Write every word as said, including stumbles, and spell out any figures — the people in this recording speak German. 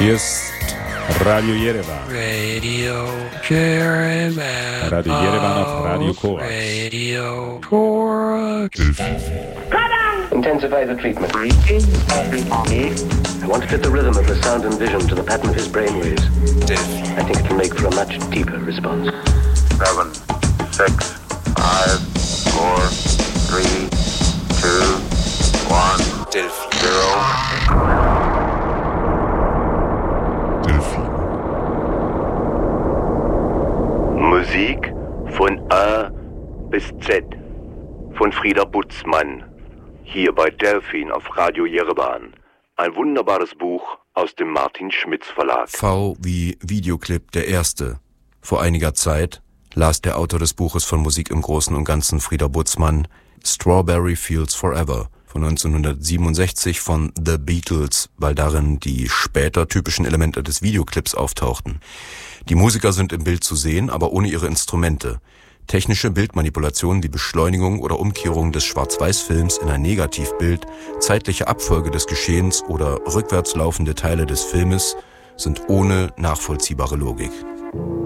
Hier ist Radio Yerevan. Radio Yerevan. Radio Yerevan auf Radio Korax. Radio Korax. Intensify the treatment. I want to fit the rhythm of the sound and vision to the pattern of his brainwaves. I think it can make for a much deeper response. Seven, six, five, four, three, two, one, zero. Musik von A bis Z von Frieder Butzmann, hier bei Delphin auf Radio Yerevan. Ein wunderbares Buch aus dem Martin Schmitz Verlag. V wie Videoclip der erste. Vor einiger Zeit las der Autor des Buches von Musik im Großen und Ganzen, Frieder Butzmann, Strawberry Fields Forever von neunzehnhundertsiebenundsechzig von The Beatles, weil darin die später typischen Elemente des Videoclips auftauchten. Die Musiker sind im Bild zu sehen, aber ohne ihre Instrumente. Technische Bildmanipulationen wie Beschleunigung oder Umkehrung des Schwarz-Weiß-Films in ein Negativbild, zeitliche Abfolge des Geschehens oder rückwärts laufende Teile des Filmes sind ohne nachvollziehbare Logik.